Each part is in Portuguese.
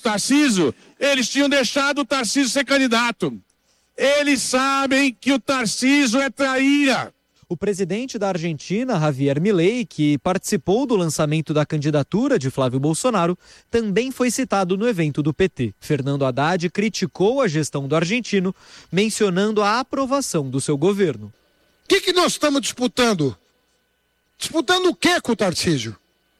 Tarcísio, eles tinham deixado o Tarcísio ser candidato. Eles sabem que o Tarcísio é traíra. O presidente da Argentina, Javier Milei, que participou do lançamento da candidatura de Flávio Bolsonaro, também foi citado no evento do PT. Fernando Haddad criticou a gestão do argentino, mencionando a aprovação do seu governo. O que nós estamos disputando? Disputando o que com o Tarcísio?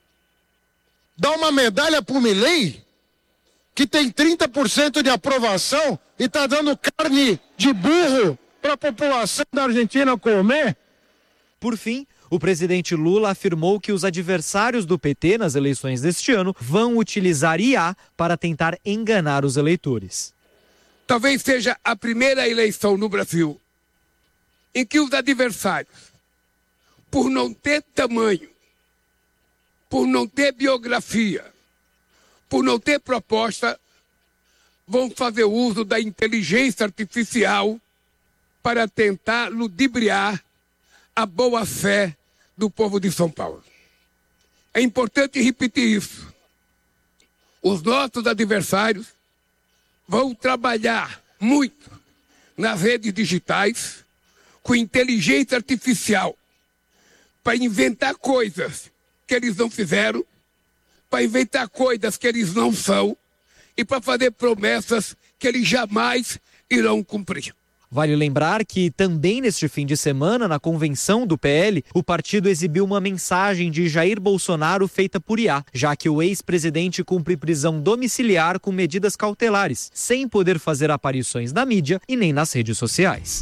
Dá uma medalha para o Milei, que tem 30% de aprovação e está dando carne de burro para a população da Argentina comer? Por fim, o presidente Lula afirmou que os adversários do PT nas eleições deste ano vão utilizar IA para tentar enganar os eleitores. Talvez seja a primeira eleição no Brasil em que os adversários, por não ter tamanho, por não ter biografia, por não ter proposta, vão fazer uso da inteligência artificial para tentar ludibriar a boa-fé do povo de São Paulo. É importante repetir isso. Os nossos adversários vão trabalhar muito nas redes digitais com inteligência artificial para inventar coisas que eles não fizeram, para inventar coisas que eles não são e para fazer promessas que eles jamais irão cumprir. Vale lembrar que também neste fim de semana, na convenção do PL, o partido exibiu uma mensagem de Jair Bolsonaro feita por IA, já que o ex-presidente cumpre prisão domiciliar com medidas cautelares, sem poder fazer aparições na mídia e nem nas redes sociais.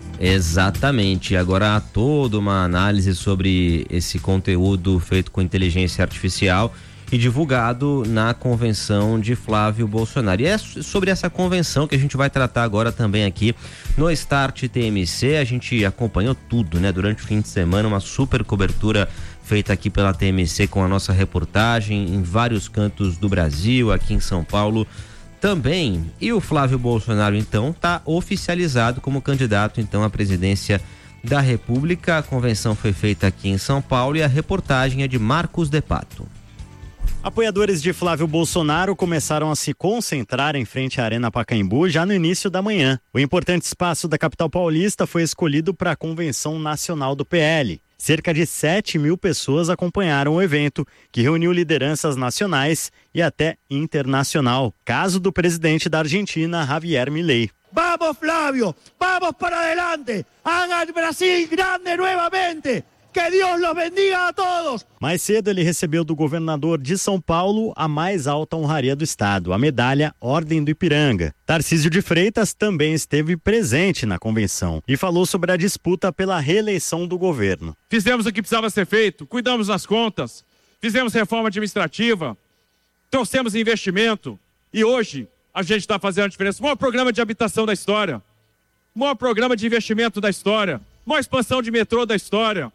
Exatamente. Agora há toda uma análise sobre esse conteúdo feito com inteligência artificial e divulgado na convenção de Flávio Bolsonaro. E é sobre essa convenção que a gente vai tratar agora também aqui no Start TMC. A gente acompanhou tudo, né? Durante o fim de semana, uma super cobertura feita aqui pela TMC com a nossa reportagem em vários cantos do Brasil, aqui em São Paulo também. E o Flávio Bolsonaro, então, está oficializado como candidato, então, à presidência da República. A convenção foi feita aqui em São Paulo e a reportagem é de Marcos De Pato. Apoiadores de Flávio Bolsonaro começaram a se concentrar em frente à Arena Pacaembu já no início da manhã. O importante espaço da capital paulista foi escolhido para a Convenção Nacional do PL. Cerca de 7.000 pessoas acompanharam o evento, que reuniu lideranças nacionais e até internacional. Caso do presidente da Argentina, Javier Milei. Vamos, Flávio! Vamos para adelante! Haga el Brasil grande nuevamente! Que Deus los bendiga a todos! Mais cedo ele recebeu do governador de São Paulo a mais alta honraria do estado, a medalha Ordem do Ipiranga. Tarcísio de Freitas também esteve presente na convenção e falou sobre a disputa pela reeleição do governo. Fizemos o que precisava ser feito, cuidamos das contas, fizemos reforma administrativa, trouxemos investimento e hoje a gente está fazendo a diferença. O maior programa de habitação da história, o maior programa de investimento da história, a maior expansão de metrô da história,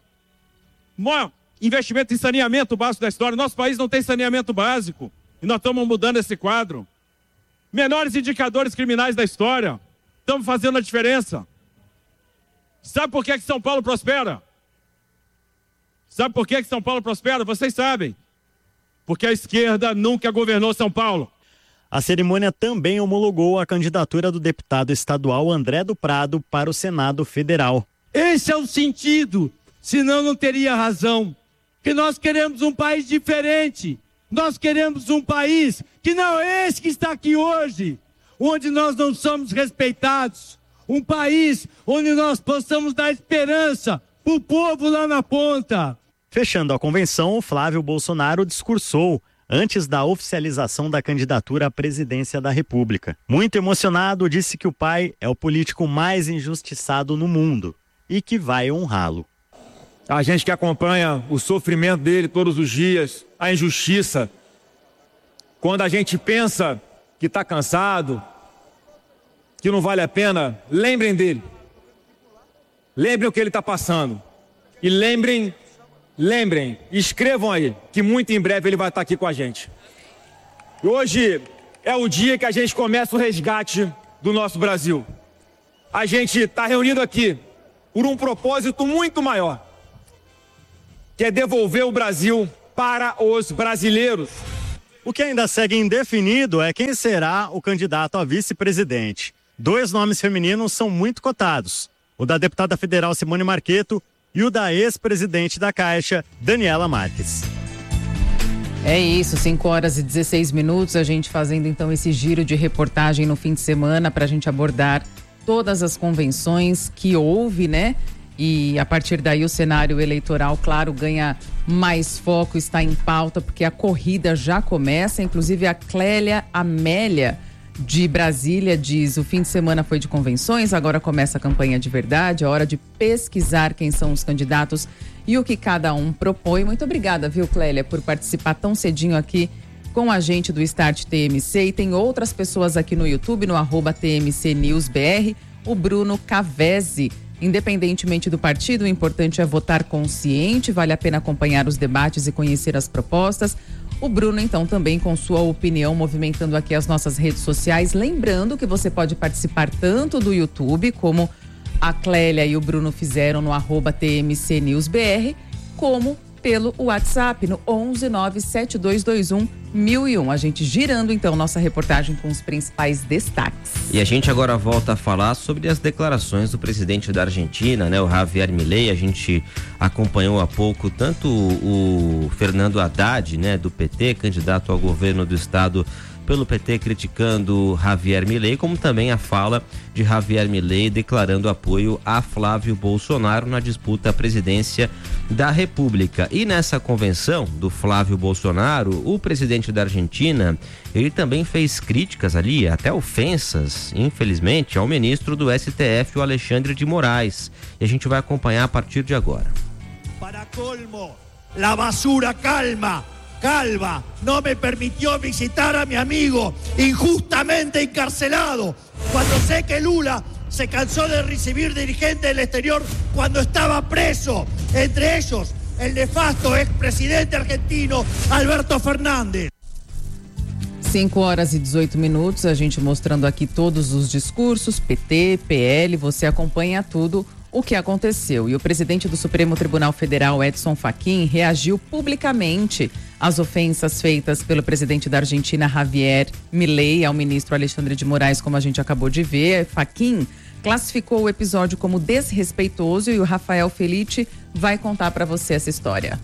maior investimento em saneamento básico da história. Nosso país não tem saneamento básico e nós estamos mudando esse quadro. Menores indicadores criminais da história, estamos fazendo a diferença. Sabe por que São Paulo prospera? Sabe por que São Paulo prospera? Vocês sabem. Porque a esquerda nunca governou São Paulo. A cerimônia também homologou a candidatura do deputado estadual André do Prado para o Senado Federal. Esse é o sentido. Senão não teria razão, que nós queremos um país diferente, nós queremos um país que não é esse que está aqui hoje, onde nós não somos respeitados, um país onde nós possamos dar esperança para o povo lá na ponta. Fechando a convenção, Flávio Bolsonaro discursou antes da oficialização da candidatura à presidência da República. Muito emocionado, disse que o pai é o político mais injustiçado no mundo e que vai honrá-lo. A gente que acompanha o sofrimento dele todos os dias, a injustiça. Quando a gente pensa que está cansado, que não vale a pena, lembrem dele. Lembrem o que ele está passando. E lembrem, escrevam aí, que muito em breve ele vai estar aqui com a gente. E hoje é o dia que a gente começa o resgate do nosso Brasil. A gente está reunido aqui por um propósito muito maior, que é devolver o Brasil para os brasileiros. O que ainda segue indefinido é quem será o candidato a vice-presidente. 2 nomes femininos são muito cotados: o da deputada federal Simone Marqueto e o da ex-presidente da Caixa, Daniela Marques. É isso, 5h16, a gente fazendo então esse giro de reportagem no fim de semana para a gente abordar todas as convenções que houve, né? E a partir daí o cenário eleitoral, claro, ganha mais foco, está em pauta, porque a corrida já começa. Inclusive a Clélia Amélia de Brasília diz: o fim de semana foi de convenções, agora começa a campanha de verdade, é hora de pesquisar quem são os candidatos e o que cada um propõe. Muito obrigada, viu, Clélia, por participar tão cedinho aqui com a gente do Start TMC. E tem outras pessoas aqui no YouTube, no @TMCNewsBR, o Bruno Cavese. Independentemente do partido, o importante é votar consciente, vale a pena acompanhar os debates e conhecer as propostas. O Bruno, então, também com sua opinião, movimentando aqui as nossas redes sociais. Lembrando que você pode participar tanto do YouTube, como a Clélia e o Bruno fizeram no @TMCNewsBR, como pelo WhatsApp no 11972211001. A gente girando então nossa reportagem com os principais destaques. E a gente agora volta a falar sobre as declarações do presidente da Argentina, né, o Javier Milei. A gente acompanhou há pouco tanto o Fernando Haddad, né, do PT, candidato ao governo do estado pelo PT, criticando Javier Milei, como também a fala de Javier Milei declarando apoio a Flávio Bolsonaro na disputa à presidência da República. E nessa convenção do Flávio Bolsonaro, o presidente da Argentina, ele também fez críticas ali, até ofensas, infelizmente, ao ministro do STF, o Alexandre de Moraes. E a gente vai acompanhar a partir de agora. Para colmo, la basura calva no me permitió visitar a mi amigo injustamente encarcelado, cuando sé que Lula se cansó de recibir dirigentes del exterior cuando estaba preso, entre ellos el nefasto expresidente argentino Alberto Fernández. 5h18, a gente mostrando aqui todos os discursos, PT, PL, você acompanha tudo o que aconteceu. E o presidente do Supremo Tribunal Federal, Edson Fachin, reagiu publicamente às ofensas feitas pelo presidente da Argentina, Javier Milei, ao ministro Alexandre de Moraes, como a gente acabou de ver. Fachin classificou o episódio como desrespeitoso e o Rafael Felice vai contar para você essa história.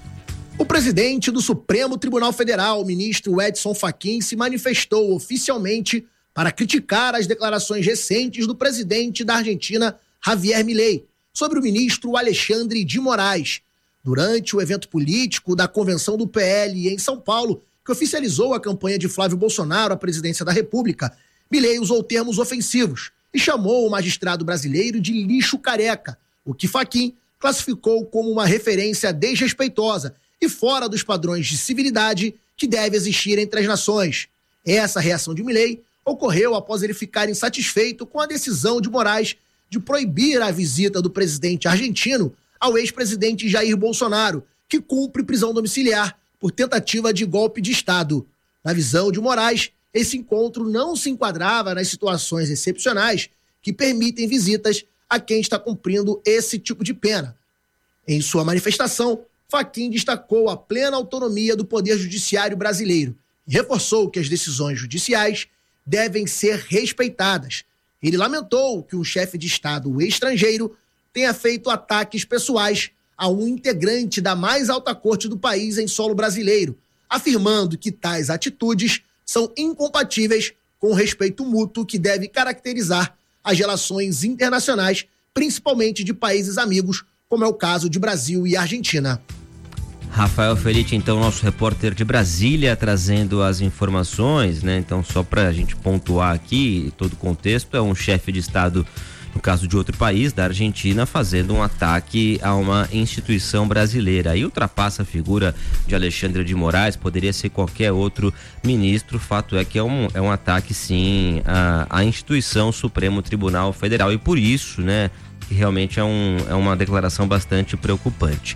O presidente do Supremo Tribunal Federal, o ministro Edson Fachin, se manifestou oficialmente para criticar as declarações recentes do presidente da Argentina, Javier Milei, sobre o ministro Alexandre de Moraes. Durante o evento político da convenção do PL em São Paulo, que oficializou a campanha de Flávio Bolsonaro à presidência da República, Milei usou termos ofensivos e chamou o magistrado brasileiro de lixo careca, o que Fachin classificou como uma referência desrespeitosa e fora dos padrões de civilidade que deve existir entre as nações. Essa reação de Milei ocorreu após ele ficar insatisfeito com a decisão de Moraes de proibir a visita do presidente argentino ao ex-presidente Jair Bolsonaro, que cumpre prisão domiciliar por tentativa de golpe de Estado. Na visão de Moraes, esse encontro não se enquadrava nas situações excepcionais que permitem visitas a quem está cumprindo esse tipo de pena. Em sua manifestação, Fachin destacou a plena autonomia do Poder Judiciário brasileiro e reforçou que as decisões judiciais devem ser respeitadas. Ele lamentou que um chefe de Estado estrangeiro tenha feito ataques pessoais a um integrante da mais alta corte do país em solo brasileiro, afirmando que tais atitudes são incompatíveis com o respeito mútuo que deve caracterizar as relações internacionais, principalmente de países amigos, como é o caso de Brasil e Argentina. Rafael Felice, então, nosso repórter de Brasília, trazendo as informações, né? Então, só para a gente pontuar aqui, todo o contexto, é um chefe de Estado, no caso de outro país, da Argentina, fazendo um ataque a uma instituição brasileira. Aí ultrapassa a figura de Alexandre de Moraes, poderia ser qualquer outro ministro. O fato é que é um ataque, sim, à instituição Supremo Tribunal Federal. E por isso, né, que realmente é uma declaração bastante preocupante.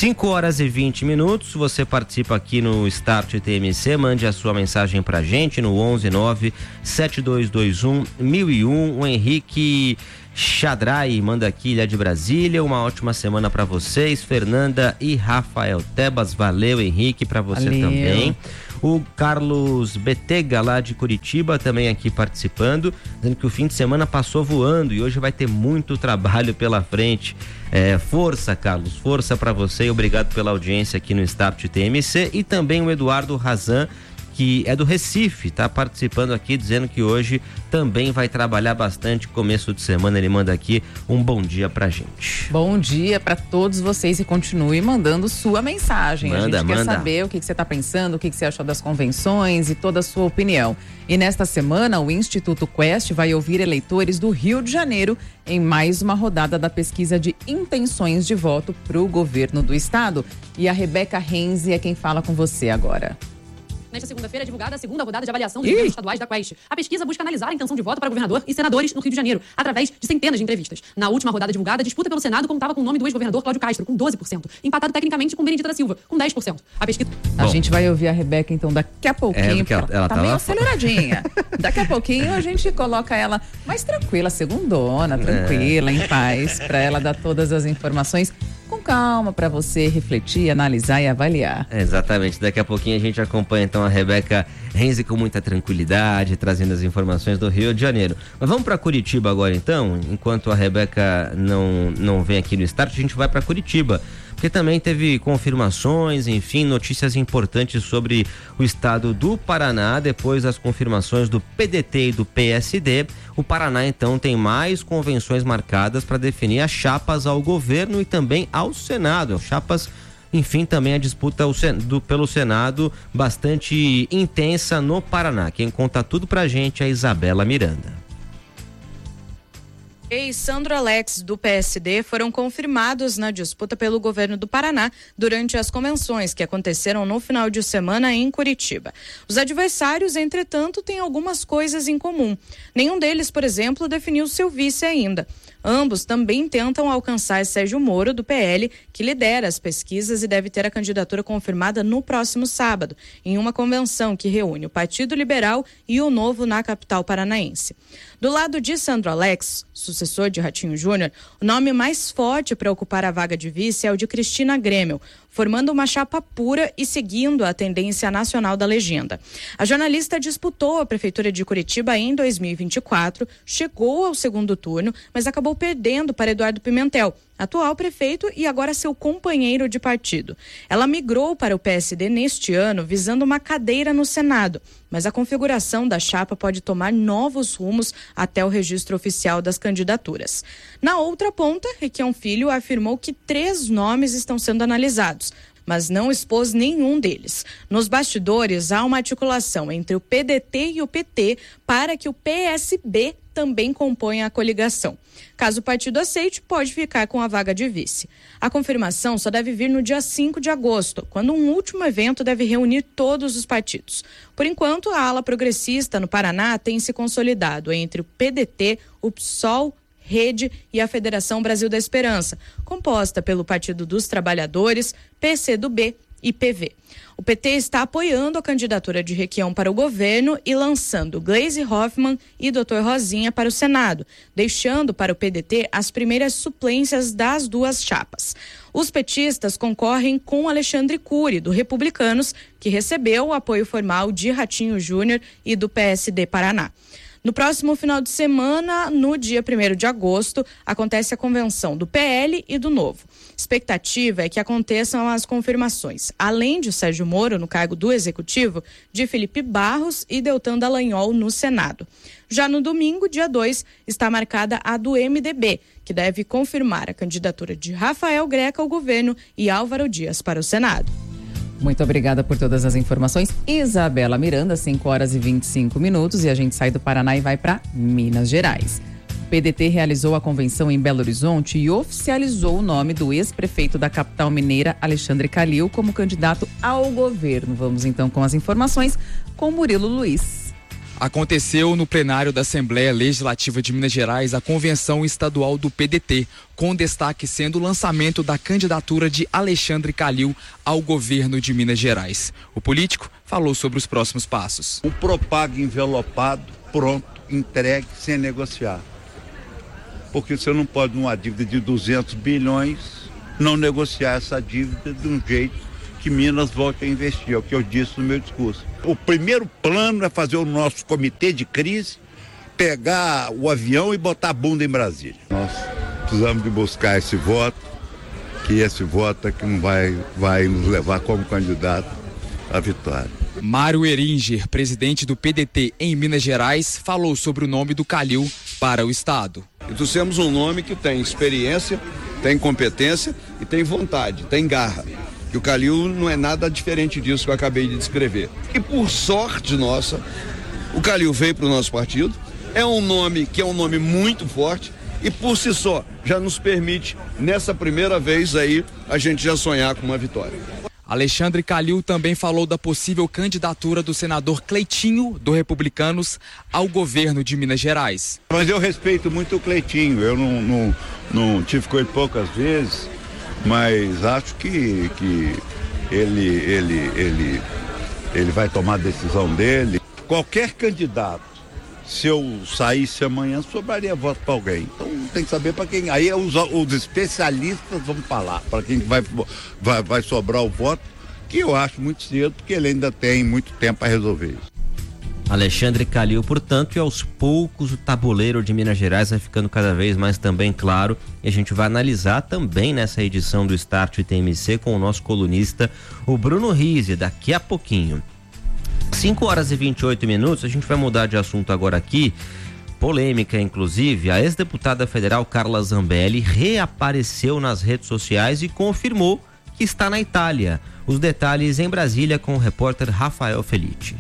5h20, você participa aqui no Start TMC, mande a sua mensagem pra gente no 11972211001. O Henrique Chadrai manda aqui, Ilha de Brasília. Uma ótima semana para vocês, Fernanda e Rafael Tebas. Valeu, Henrique, para você também. O Carlos Betega, lá de Curitiba, também aqui participando, dizendo que o fim de semana passou voando e hoje vai ter muito trabalho pela frente. Força, Carlos, força para você e obrigado pela audiência aqui no Start TMC. E também o Eduardo Razan, que é do Recife, está participando aqui, dizendo que hoje também vai trabalhar bastante. Começo de semana, ele manda aqui um bom dia pra gente. Bom dia para todos vocês e continue mandando sua mensagem. A gente quer saber o que você está pensando, o que você achou das convenções e toda a sua opinião. E nesta semana, o Instituto Quest vai ouvir eleitores do Rio de Janeiro em mais uma rodada da pesquisa de intenções de voto para o governo do estado. E a Rebeca Renzi é quem fala com você agora. Nesta segunda-feira é divulgada a segunda rodada de avaliação dos governos estaduais da Quest. A pesquisa busca analisar a intenção de voto para governador e senadores no Rio de Janeiro, através de centenas de entrevistas. Na última rodada divulgada, a disputa pelo Senado contava com o nome do ex-governador Cláudio Castro, com 12%, empatado tecnicamente com Benedita da Silva, com 10%. A pesquisa... A gente vai ouvir a Rebeca, então, daqui a pouquinho, porque ela tá meio aceleradinha. Daqui a pouquinho a gente coloca ela mais tranquila, segundona, tranquila, em paz, para ela dar todas as informações com calma para você refletir, analisar e avaliar. Exatamente, daqui a pouquinho a gente acompanha então a Rebeca Renzi com muita tranquilidade, trazendo as informações do Rio de Janeiro. Mas vamos para Curitiba agora então, enquanto a Rebeca não vem aqui no Start, a gente vai para Curitiba, porque também teve confirmações, enfim, notícias importantes sobre o estado do Paraná. Depois das confirmações do PDT e do PSD, o Paraná então tem mais convenções marcadas para definir as chapas ao governo e também ao Senado. Chapas, enfim, também a disputa pelo Senado bastante intensa no Paraná. Quem conta tudo pra gente é a Isabela Miranda. E Sandro Alex, do PSD, foram confirmados na disputa pelo governo do Paraná durante as convenções que aconteceram no final de semana em Curitiba. Os adversários, entretanto, têm algumas coisas em comum. Nenhum deles, por exemplo, definiu seu vice ainda. Ambos também tentam alcançar Sérgio Moro, do PL, que lidera as pesquisas e deve ter a candidatura confirmada no próximo sábado, em uma convenção que reúne o Partido Liberal e o Novo na capital paranaense. Do lado de Sandro Alex, sucessor de Ratinho Júnior, o nome mais forte para ocupar a vaga de vice é o de Cristina Grêmio, formando uma chapa pura e seguindo a tendência nacional da legenda. A jornalista disputou a Prefeitura de Curitiba em 2024, chegou ao segundo turno, mas acabou perdendo para Eduardo Pimentel, atual prefeito e agora seu companheiro de partido. Ela migrou para o PSD neste ano, visando uma cadeira no Senado, mas a configuração da chapa pode tomar novos rumos até o registro oficial das candidaturas. Na outra ponta, Requião Filho afirmou que 3 nomes estão sendo analisados, mas não expôs nenhum deles. Nos bastidores, há uma articulação entre o PDT e o PT para que o PSB também componha a coligação. Caso o partido aceite, pode ficar com a vaga de vice. A confirmação só deve vir no dia 5 de agosto, quando um último evento deve reunir todos os partidos. Por enquanto, a ala progressista no Paraná tem se consolidado entre o PDT, o PSOL, Rede e a Federação Brasil da Esperança, composta pelo Partido dos Trabalhadores, PCdoB e PV. O PT está apoiando a candidatura de Requião para o governo e lançando Gleisi Hoffmann e Dr. Rosinha para o Senado, deixando para o PDT as primeiras suplências das duas chapas. Os petistas concorrem com Alexandre Cury, do Republicanos, que recebeu o apoio formal de Ratinho Júnior e do PSD Paraná. No próximo final de semana, no dia 1º de agosto, acontece a convenção do PL e do Novo. Expectativa é que aconteçam as confirmações, além de Sérgio Moro no cargo do Executivo, de Felipe Barros e Deltan Dallagnol no Senado. Já no domingo, dia 2, está marcada a do MDB, que deve confirmar a candidatura de Rafael Greca ao governo e Álvaro Dias para o Senado. Muito obrigada por todas as informações. Isabela Miranda, 5h25, e a gente sai do Paraná e vai para Minas Gerais. O PDT realizou a convenção em Belo Horizonte e oficializou o nome do ex-prefeito da capital mineira, Alexandre Calil, como candidato ao governo. Vamos então com as informações com Murilo Luiz. Aconteceu no plenário da Assembleia Legislativa de Minas Gerais a convenção estadual do PDT, com destaque sendo o lançamento da candidatura de Alexandre Calil ao governo de Minas Gerais. O político falou sobre os próximos passos. Um propago envelopado, pronto, entregue, sem negociar. Porque você não pode, numa dívida de 200 bilhões, não negociar essa dívida de um jeito que Minas volte a investir, é o que eu disse no meu discurso. O primeiro plano é fazer o nosso comitê de crise, pegar o avião e botar a bunda em Brasília. Nós precisamos de buscar esse voto, que esse voto é que não vai nos levar como candidato à vitória. Mário Heringer, presidente do PDT em Minas Gerais, falou sobre o nome do Calil para o estado. Trouxemos um nome que tem experiência, tem competência e tem vontade, tem garra. E o Calil não é nada diferente disso que eu acabei de descrever. E por sorte nossa, o Calil veio para o nosso partido, é um nome que é um nome muito forte e por si só já nos permite, nessa primeira vez aí, a gente já sonhar com uma vitória. Alexandre Calil também falou da possível candidatura do senador Cleitinho, do Republicanos, ao governo de Minas Gerais. Mas eu respeito muito o Cleitinho, eu não tive com ele poucas vezes, mas acho que ele vai tomar a decisão dele. Qualquer candidato, se eu saísse amanhã, sobraria voto para alguém. Então tem que saber para quem. Aí os especialistas vão falar para quem vai sobrar o voto, que eu acho muito cedo, porque ele ainda tem muito tempo para resolver isso. Alexandre Calil, portanto, e aos poucos o tabuleiro de Minas Gerais vai ficando cada vez mais também claro, e a gente vai analisar também nessa edição do Start ITMC com o nosso colunista, o Bruno Rizzi, daqui a pouquinho. 5h28, a gente vai mudar de assunto agora aqui, polêmica inclusive. A ex-deputada federal Carla Zambelli reapareceu nas redes sociais e confirmou que está na Itália. Os detalhes em Brasília com o repórter Rafael Felice.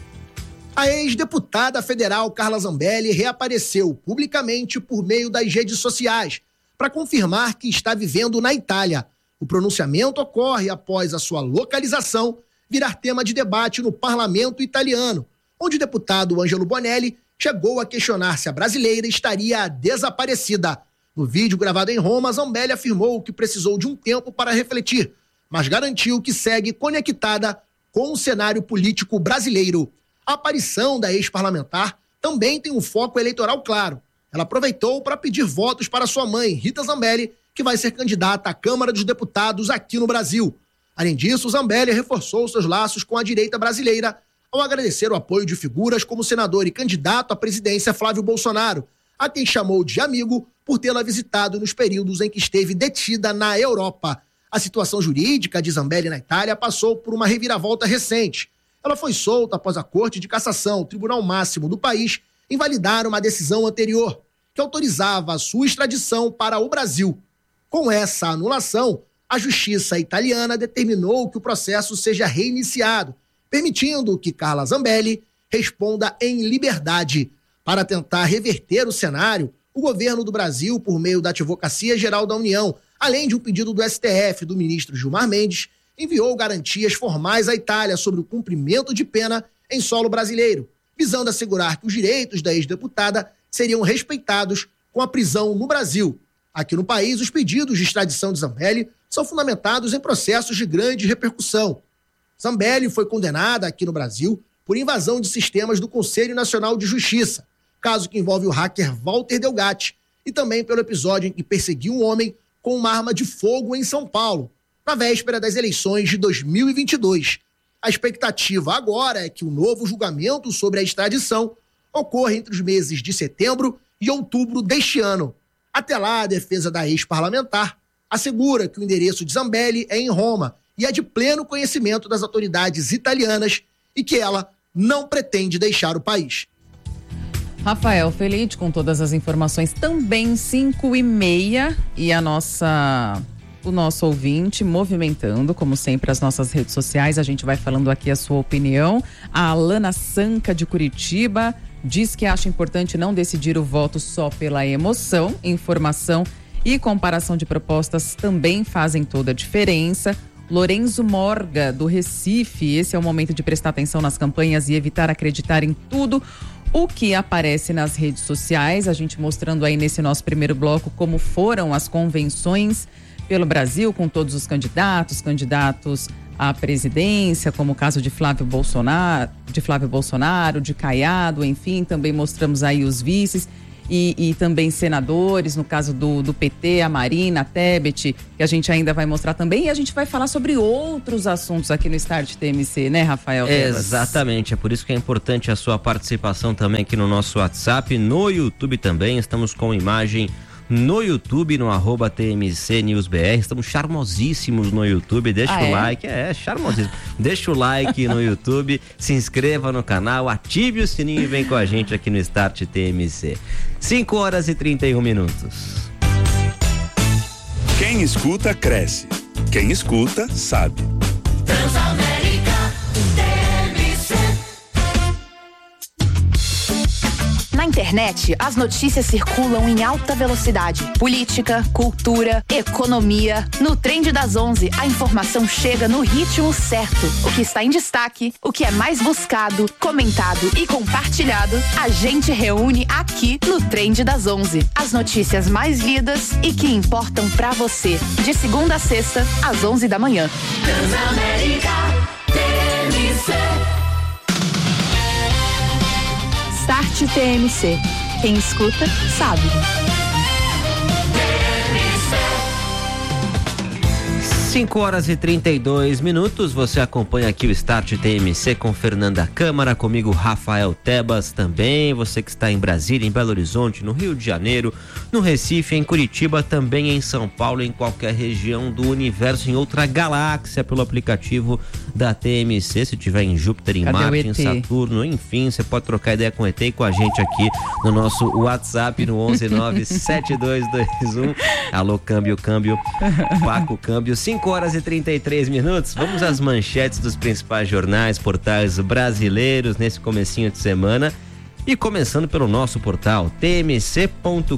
A ex-deputada federal Carla Zambelli reapareceu publicamente por meio das redes sociais para confirmar que está vivendo na Itália. O pronunciamento ocorre após a sua localização virar tema de debate no parlamento italiano, onde o deputado Ângelo Bonelli chegou a questionar se a brasileira estaria desaparecida. No vídeo gravado em Roma, Zambelli afirmou que precisou de um tempo para refletir, mas garantiu que segue conectada com o cenário político brasileiro. A aparição da ex-parlamentar também tem um foco eleitoral claro. Ela aproveitou para pedir votos para sua mãe, Rita Zambelli, que vai ser candidata à Câmara dos Deputados aqui no Brasil. Além disso, Zambelli reforçou seus laços com a direita brasileira ao agradecer o apoio de figuras como o senador e candidato à presidência Flávio Bolsonaro, a quem chamou de amigo por tê-la visitado nos períodos em que esteve detida na Europa. A situação jurídica de Zambelli na Itália passou por uma reviravolta recente. Ela foi solta após a Corte de Cassação, o Tribunal Máximo do país, invalidar uma decisão anterior, que autorizava a sua extradição para o Brasil. Com essa anulação, a justiça italiana determinou que o processo seja reiniciado, permitindo que Carla Zambelli responda em liberdade. Para tentar reverter o cenário, o governo do Brasil, por meio da Advocacia Geral da União, além de um pedido do STF do ministro Gilmar Mendes, enviou garantias formais à Itália sobre o cumprimento de pena em solo brasileiro, visando assegurar que os direitos da ex-deputada seriam respeitados com a prisão no Brasil. Aqui no país, os pedidos de extradição de Zambelli são fundamentados em processos de grande repercussão. Zambelli foi condenada aqui no Brasil por invasão de sistemas do Conselho Nacional de Justiça, caso que envolve o hacker Walter Delgatti, e também pelo episódio em que perseguiu um homem com uma arma de fogo em São Paulo, na véspera das eleições de 2022. A expectativa agora é que o novo julgamento sobre a extradição ocorra entre os meses de setembro e outubro deste ano. Até lá, a defesa da ex-parlamentar assegura que o endereço de Zambelli é em Roma e é de pleno conhecimento das autoridades italianas e que ela não pretende deixar o país. Rafael Felice com todas as informações, também 5h30, e o nosso ouvinte movimentando, como sempre, as nossas redes sociais. A gente vai falando aqui a sua opinião. A Alana Sanca de Curitiba diz que acha importante não decidir o voto só pela emoção. Informação e comparação de propostas também fazem toda a diferença. Lorenzo Morga, do Recife, esse é o momento de prestar atenção nas campanhas e evitar acreditar em tudo o que aparece nas redes sociais. A gente mostrando aí nesse nosso primeiro bloco como foram as convenções pelo Brasil, com todos os candidatos à presidência, como o caso de Flávio Bolsonaro, de Caiado, enfim, também mostramos aí os vices. e também senadores, no caso do PT, a Marina, a Tebet, que a gente ainda vai mostrar também. E a gente vai falar sobre outros assuntos aqui no Start TMC, né, Rafael Tebas? Exatamente, é por isso que é importante a sua participação também aqui no nosso WhatsApp, no YouTube também. Estamos com imagem no YouTube, no @TMC News BR. Estamos charmosíssimos no YouTube. Deixa o like. Charmosíssimo. Deixa o like no YouTube, se inscreva no canal, ative o sininho e vem com a gente aqui no Start TMC. 5h31. Quem escuta, cresce. Quem escuta, sabe. Transamérica TMC. Na internet, as notícias circulam em alta velocidade. Política, cultura, economia. No Trend das 11, a informação chega no ritmo certo. O que está em destaque, o que é mais buscado, comentado e compartilhado, a gente reúne aqui no Trend das 11. As notícias mais lidas e que importam pra você. De segunda a sexta, às 11 da manhã. Transamérica TMC. Start TMC. Quem escuta, sabe. 5h32. Você acompanha aqui o Start TMC com Fernanda Câmara, comigo Rafael Tebas também. Você que está em Brasília, em Belo Horizonte, no Rio de Janeiro, no Recife, em Curitiba, também em São Paulo, em qualquer região do universo, em outra galáxia, pelo aplicativo da TMC. Se tiver em Júpiter, em Marte, em Saturno, enfim, você pode trocar ideia com o ET e com a gente aqui no nosso WhatsApp no 1197221. Alô, câmbio, Paco, câmbio. 5h33. Vamos às manchetes dos principais jornais, portais brasileiros nesse comecinho de semana. E começando pelo nosso portal tmc.com.br,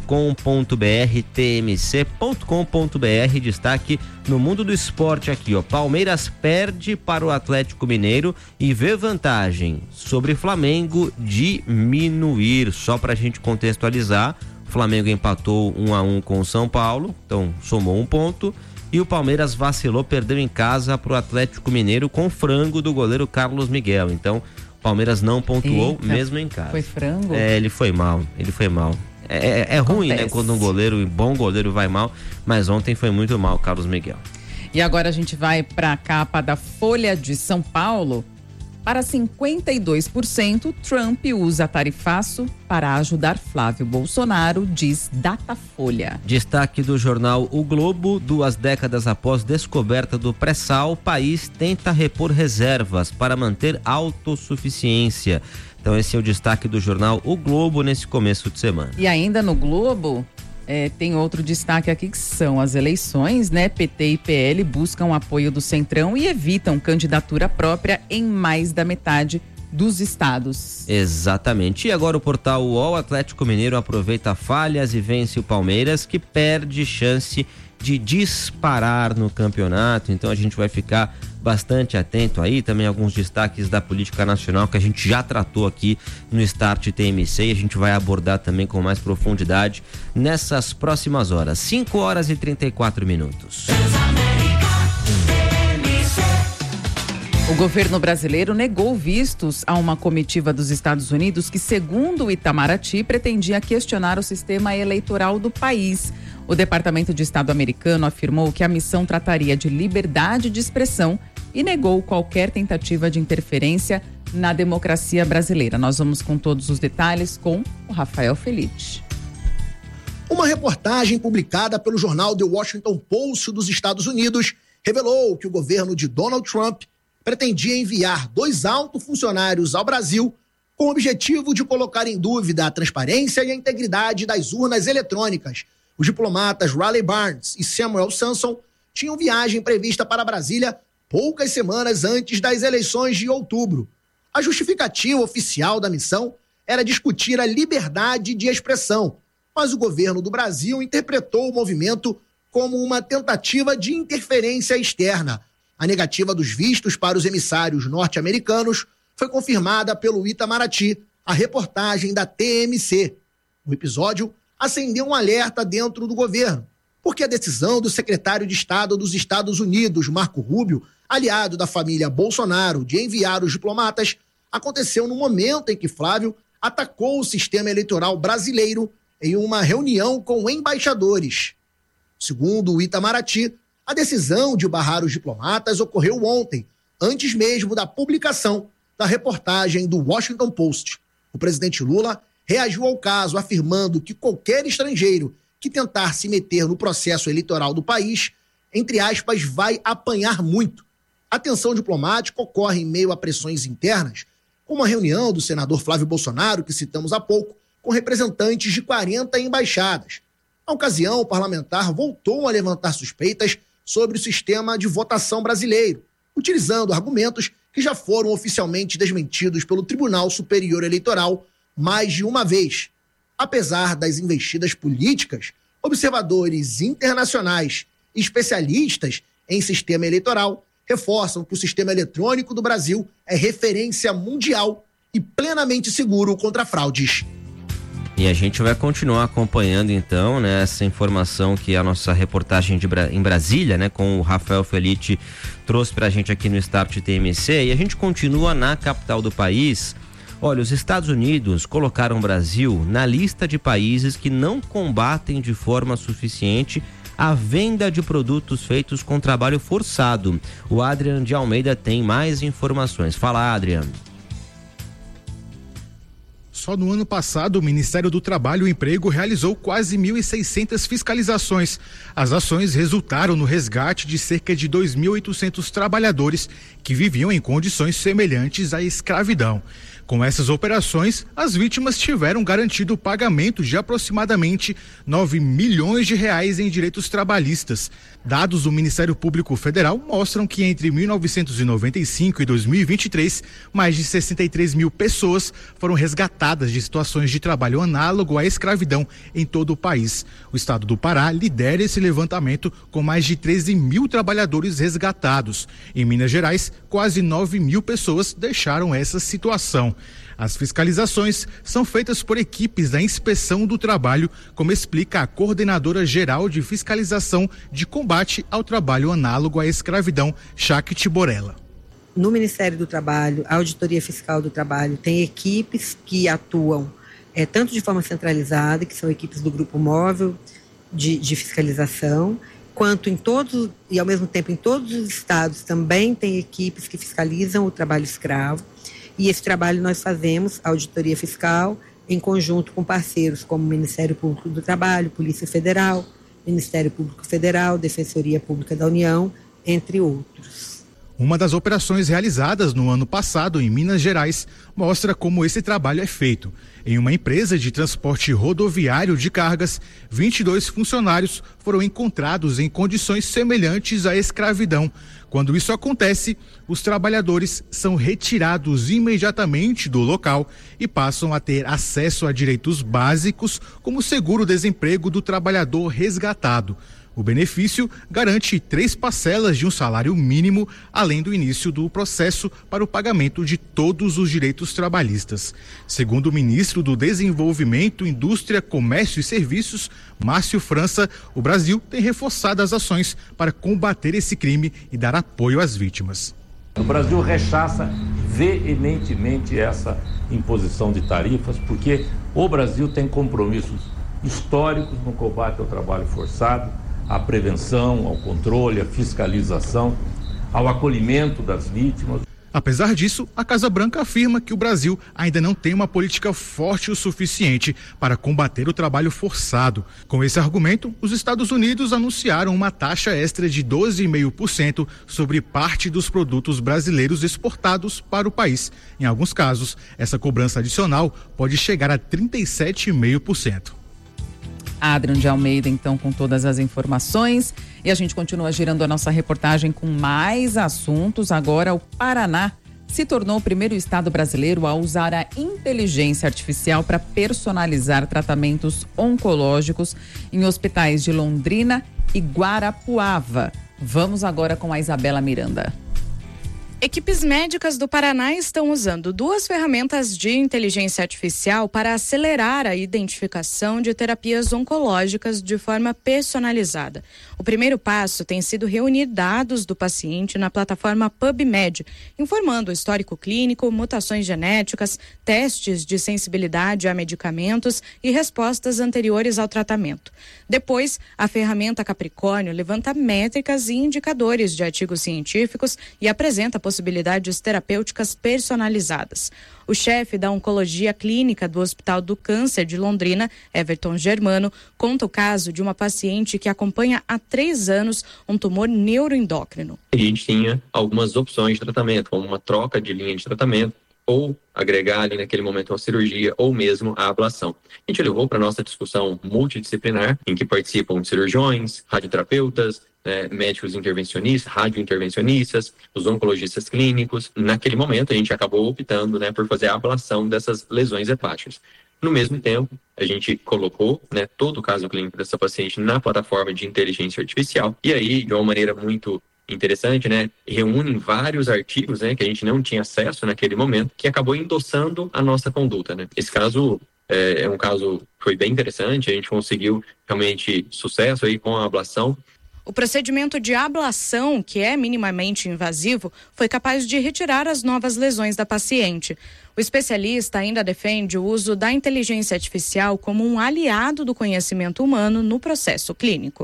tmc.com.br, destaque no mundo do esporte aqui, ó. Palmeiras perde para o Atlético Mineiro e vê vantagem sobre Flamengo diminuir. Só pra gente contextualizar, o Flamengo empatou 1-1 com o São Paulo, então somou 1 ponto. E o Palmeiras vacilou, perdeu em casa para o Atlético Mineiro com frango do goleiro Carlos Miguel. Então, o Palmeiras não pontuou. Eita, mesmo em casa. Foi frango? Ele foi mal. É ruim, né, quando um bom goleiro vai mal, mas ontem foi muito mal o Carlos Miguel. E agora a gente vai para a capa da Folha de São Paulo. Para 52%, Trump usa tarifaço para ajudar Flávio Bolsonaro, diz Datafolha. Destaque do jornal O Globo: 2 décadas após descoberta do pré-sal, o país tenta repor reservas para manter autossuficiência. Então esse é o destaque do jornal O Globo nesse começo de semana. E ainda no Globo, tem outro destaque aqui que são as eleições, né? PT e PL buscam apoio do Centrão e evitam candidatura própria em mais da metade dos estados. Exatamente. E agora o portal UOL: Atlético Mineiro aproveita falhas e vence o Palmeiras, que perde chance de disparar no campeonato. Então a gente vai ficar bastante atento aí. Também alguns destaques da política nacional que a gente já tratou aqui no Start TMC e a gente vai abordar também com mais profundidade nessas próximas horas. 5h34. O governo brasileiro negou vistos a uma comitiva dos Estados Unidos que, segundo o Itamaraty, pretendia questionar o sistema eleitoral do país. O Departamento de Estado americano afirmou que a missão trataria de liberdade de expressão e negou qualquer tentativa de interferência na democracia brasileira. Nós vamos com todos os detalhes com o Rafael Feliz. Uma reportagem publicada pelo jornal The Washington Post dos Estados Unidos revelou que o governo de Donald Trump pretendia enviar 2 altos funcionários ao Brasil com o objetivo de colocar em dúvida a transparência e a integridade das urnas eletrônicas. Os diplomatas Riley Barnes e Samuel Sanson tinham viagem prevista para Brasília poucas semanas antes das eleições de outubro. A justificativa oficial da missão era discutir a liberdade de expressão, mas o governo do Brasil interpretou o movimento como uma tentativa de interferência externa. A negativa dos vistos para os emissários norte-americanos foi confirmada pelo Itamaraty, a reportagem da TMC. O episódio acendeu um alerta dentro do governo, porque a decisão do secretário de Estado dos Estados Unidos, Marco Rubio, aliado da família Bolsonaro, de enviar os diplomatas, aconteceu no momento em que Flávio atacou o sistema eleitoral brasileiro em uma reunião com embaixadores. Segundo o Itamaraty, a decisão de barrar os diplomatas ocorreu ontem, antes mesmo da publicação da reportagem do Washington Post. O presidente Lula reagiu ao caso, afirmando que qualquer estrangeiro que tentar se meter no processo eleitoral do país, entre aspas, vai apanhar muito. A tensão diplomática ocorre em meio a pressões internas, como a reunião do senador Flávio Bolsonaro, que citamos há pouco, com representantes de 40 embaixadas. Na ocasião, o parlamentar voltou a levantar suspeitas sobre o sistema de votação brasileiro, utilizando argumentos que já foram oficialmente desmentidos pelo Tribunal Superior Eleitoral mais de uma vez. Apesar das investidas políticas, observadores internacionais e especialistas em sistema eleitoral reforçam que o sistema eletrônico do Brasil é referência mundial e plenamente seguro contra fraudes. E a gente vai continuar acompanhando então, né, essa informação que a nossa reportagem em Brasília, né, com o Rafael Felitti trouxe pra gente aqui no Start TMC, e a gente continua na capital do país. Olha, os Estados Unidos colocaram o Brasil na lista de países que não combatem de forma suficiente a venda de produtos feitos com trabalho forçado. O Adrian de Almeida tem mais informações. Fala, Adrian. Só no ano passado, o Ministério do Trabalho e Emprego realizou quase 1.600 fiscalizações. As ações resultaram no resgate de cerca de 2.800 trabalhadores que viviam em condições semelhantes à escravidão. Com essas operações, as vítimas tiveram garantido o pagamento de aproximadamente 9 milhões de reais em direitos trabalhistas. Dados do Ministério Público Federal mostram que entre 1995 e 2023, mais de 63 mil pessoas foram resgatadas de situações de trabalho análogo à escravidão em todo o país. O estado do Pará lidera esse levantamento com mais de 13 mil trabalhadores resgatados. Em Minas Gerais, quase 9 mil pessoas deixaram essa situação. As fiscalizações são feitas por equipes da Inspeção do Trabalho, como explica a coordenadora geral de fiscalização de combate ao trabalho análogo à escravidão, Shakti Borella. No Ministério do Trabalho, a Auditoria Fiscal do Trabalho tem equipes que atuam tanto de forma centralizada, que são equipes do Grupo Móvel de Fiscalização, quanto em todos, e ao mesmo tempo em todos os estados também tem equipes que fiscalizam o trabalho escravo. E esse trabalho nós fazemos, a auditoria fiscal, em conjunto com parceiros como o Ministério Público do Trabalho, Polícia Federal, Ministério Público Federal, Defensoria Pública da União, entre outros. Uma das operações realizadas no ano passado em Minas Gerais mostra como esse trabalho é feito. Em uma empresa de transporte rodoviário de cargas, 22 funcionários foram encontrados em condições semelhantes à escravidão. Quando isso acontece, os trabalhadores são retirados imediatamente do local e passam a ter acesso a direitos básicos, como seguro-desemprego do trabalhador resgatado. O benefício garante 3 parcelas de um salário mínimo, além do início do processo para o pagamento de todos os direitos trabalhistas. Segundo o ministro do Desenvolvimento, Indústria, Comércio e Serviços, Márcio França, o Brasil tem reforçado as ações para combater esse crime e dar apoio às vítimas. O Brasil rechaça veementemente essa imposição de tarifas, porque o Brasil tem compromissos históricos no combate ao trabalho forçado, à prevenção, ao controle, à fiscalização, ao acolhimento das vítimas. Apesar disso, a Casa Branca afirma que o Brasil ainda não tem uma política forte o suficiente para combater o trabalho forçado. Com esse argumento, os Estados Unidos anunciaram uma taxa extra de 12,5% sobre parte dos produtos brasileiros exportados para o país. Em alguns casos, essa cobrança adicional pode chegar a 37,5%. Adrian de Almeida, então, com todas as informações. E a gente continua girando a nossa reportagem com mais assuntos. Agora, o Paraná se tornou o primeiro estado brasileiro a usar a inteligência artificial para personalizar tratamentos oncológicos em hospitais de Londrina e Guarapuava. Vamos agora com a Isabela Miranda. Equipes médicas do Paraná estão usando 2 ferramentas de inteligência artificial para acelerar a identificação de terapias oncológicas de forma personalizada. O primeiro passo tem sido reunir dados do paciente na plataforma PubMed, informando o histórico clínico, mutações genéticas, testes de sensibilidade a medicamentos e respostas anteriores ao tratamento. Depois, a ferramenta Capricórnio levanta métricas e indicadores de artigos científicos e apresenta possibilidades terapêuticas personalizadas. O chefe da Oncologia Clínica do Hospital do Câncer de Londrina, Everton Germano, conta o caso de uma paciente que acompanha há 3 anos um tumor neuroendócrino. A gente tinha algumas opções de tratamento, como uma troca de linha de tratamento, ou agregar ali naquele momento uma cirurgia, ou mesmo a ablação. A gente levou para a nossa discussão multidisciplinar, em que participam cirurgiões, radioterapeutas, médicos intervencionistas, radiointervencionistas, os oncologistas clínicos. Naquele momento, a gente acabou optando por fazer a ablação dessas lesões hepáticas. No mesmo tempo, a gente colocou todo o caso clínico dessa paciente na plataforma de inteligência artificial. E aí, de uma maneira muito interessante, reúne vários artigos que a gente não tinha acesso naquele momento, que acabou endossando a nossa conduta. Esse caso é um caso que foi bem interessante, a gente conseguiu realmente sucesso aí com a ablação. O procedimento de ablação, que é minimamente invasivo, foi capaz de retirar as novas lesões da paciente. O especialista ainda defende o uso da inteligência artificial como um aliado do conhecimento humano no processo clínico.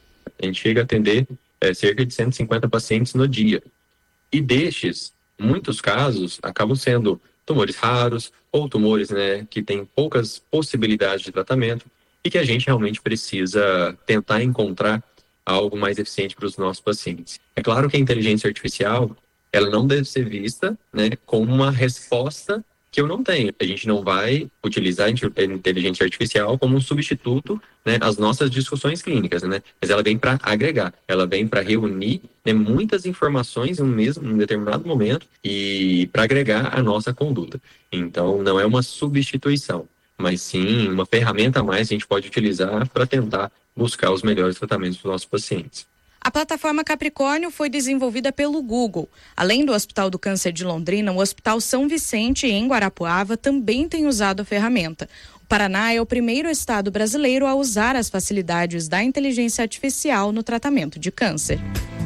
A gente chega a atender cerca de 150 pacientes no dia. E destes, muitos casos acabam sendo tumores raros ou tumores que têm poucas possibilidades de tratamento e que a gente realmente precisa tentar encontrar algo mais eficiente para os nossos pacientes. É claro que a inteligência artificial, ela não deve ser vista como uma resposta que eu não tenho. A gente não vai utilizar a inteligência artificial como um substituto às nossas discussões clínicas, mas ela vem para agregar, ela vem para reunir muitas informações em determinado momento e para agregar a nossa conduta. Então, não é uma substituição, mas sim uma ferramenta a mais que a gente pode utilizar para tentar buscar os melhores tratamentos para os nossos pacientes. A plataforma Capricórnio foi desenvolvida pelo Google. Além do Hospital do Câncer de Londrina, o Hospital São Vicente, em Guarapuava, também tem usado a ferramenta. O Paraná é o primeiro estado brasileiro a usar as facilidades da inteligência artificial no tratamento de câncer.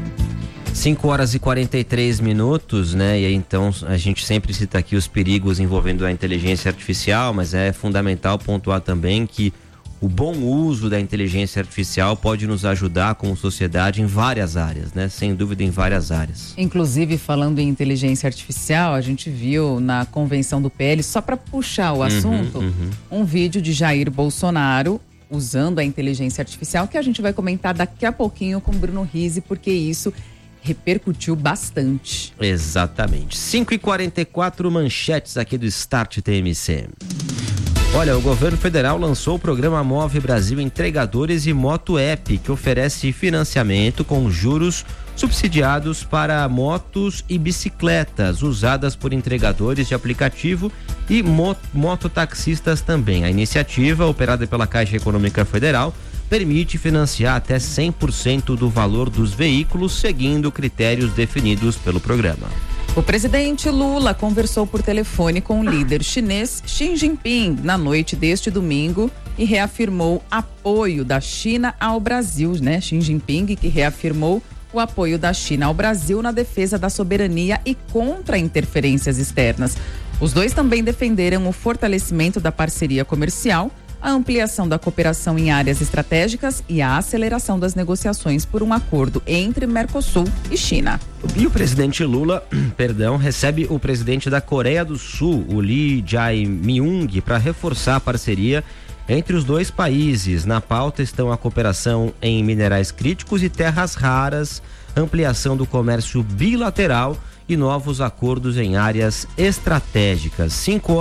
5h43, E aí, então, a gente sempre cita aqui os perigos envolvendo a inteligência artificial, mas é fundamental pontuar também que o bom uso da inteligência artificial pode nos ajudar como sociedade em várias áreas, Sem dúvida, em várias áreas. Inclusive, falando em inteligência artificial, a gente viu na convenção do PL, só para puxar o assunto, um vídeo de Jair Bolsonaro usando a inteligência artificial, que a gente vai comentar daqui a pouquinho com o Bruno Rizzi, porque isso repercutiu bastante. Exatamente. 5h44, manchetes aqui do Start TMC. Olha, o governo federal lançou o programa Move Brasil Entregadores e Moto App, que oferece financiamento com juros subsidiados para motos e bicicletas usadas por entregadores de aplicativo e mototaxistas também. A iniciativa, operada pela Caixa Econômica Federal, permite financiar até 100% do valor dos veículos, seguindo critérios definidos pelo programa. O presidente Lula conversou por telefone com o líder chinês Xi Jinping na noite deste domingo e reafirmou apoio da China ao Brasil, Xi Jinping, que reafirmou o apoio da China ao Brasil na defesa da soberania e contra interferências externas. Os dois também defenderam o fortalecimento da parceria comercial, a ampliação da cooperação em áreas estratégicas e a aceleração das negociações por um acordo entre Mercosul e China. E o presidente Lula, recebe o presidente da Coreia do Sul, o Lee Jae-myung, para reforçar a parceria entre os dois países. Na pauta estão a cooperação em minerais críticos e terras raras, ampliação do comércio bilateral e novos acordos em áreas estratégicas.